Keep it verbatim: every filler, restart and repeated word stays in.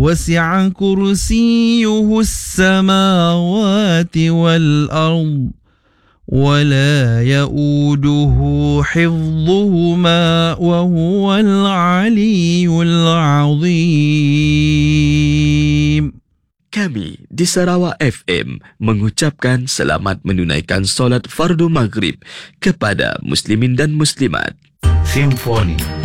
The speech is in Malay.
وسع كرسيه السماوات والأرض ولا يؤوده حفظهما وهو العلي العظيم. Kami di Sarawak F M mengucapkan selamat menunaikan solat fardu maghrib kepada muslimin dan muslimat. Simfoni